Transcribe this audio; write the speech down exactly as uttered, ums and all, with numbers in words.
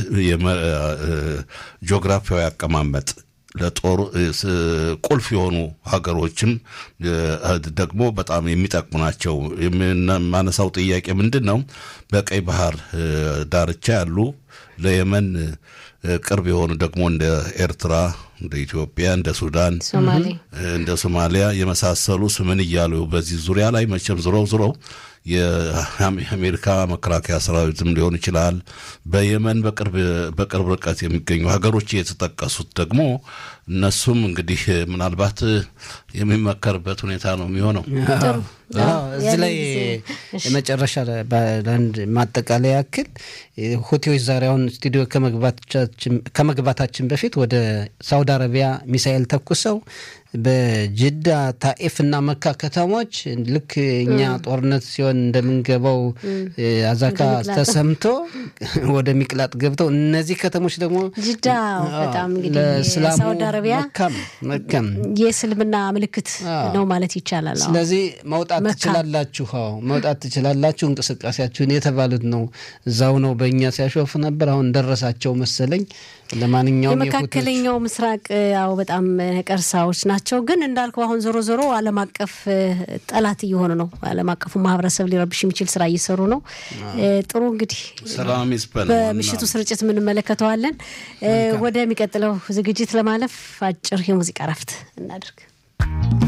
ጂኦግራፊያዊ አቀማመጥ ለጦር ቁልፍ የሆኑ ሀገሮችን ደግሞ በጣም የሚጠቅሙ ናቸው። የማነሳው ጥያቄ ምንድነው? በቀይ ባህር ዳርቻ ያሉ ለየመን ቅርብ የሆኑ ደግሞ እንደ ኤርትራ፣ እንደ ኢትዮጵያ፣ እንደ ሱዳን፣ እንደ ሶማሊያ የመሳሰሉ ስምን ይያሉ በዚህ ዙሪያ ላይ መቼም ዝሮ ዝሮ የአሜሪካ መከላከያ ሰራዊትም ሊሆን ይችላል በየመን በቅርብ በቅርብ ርቀት የሚገኙ ሀገሮች የተጠቀሱት ደግሞ እነሱም እንግዲህ ምናልባት የሚመከርበት ሁኔታ ነው የሚሆነው። አዎ እዚህ ላይ የመጨረሻ ባንድ ማጠቃለያ ያክል ሁቲዎች ዛሬውን ስቱዲዮ ከመግባታችን ከመግባታችን በፊት ወደ ሳውዲ አረቢያ ሚሳኤል ተኩሰው በጅዳ ታኢፍና መካ ከተሞች ልክ እኛ ጦርነት ሲሆን እንደምንገባው አዛካ ተሰምቶ ወደ ሚቅላጥ ገብተው እነዚህ ከተሞች ደግሞ ጅዳ በጣም እንግዲህ ሳውዲ አረቢያ መካም የእስልምና ምልክት ነው ማለት ይቻላል። ስለዚህ መውጣት ትችላላችሁ መውጣት ትችላላችሁ እንቅስቃሴያችሁን የተባሉት ነው እዛው ነው በእኛ ሲያሾፍ ነበር። አሁን ደረሳቸው መሰለኝ። ለማንኛውም የመካከለኛው ምስራቅ ያው በጣም ነቀርሳዎች ናቸው። ግን እንዳልከው አሁን ዞሮ ዞሮ ዓለም አቀፍ ጠላት እየሆነ ነው። ዓለም አቀፉ ማህበረሰብ ሊረብሽ የሚችል ስራ እየሰሩ ነው። ጥሩ እንግዲህ ሰላም ይስፈን። በምሽቱ ስርጭት ምን መለከተዋለን። ወደ የሚቀጥለው ዝግጅት ለማለፍ አጭር የሙዚቃ ረፍት እናድርግ።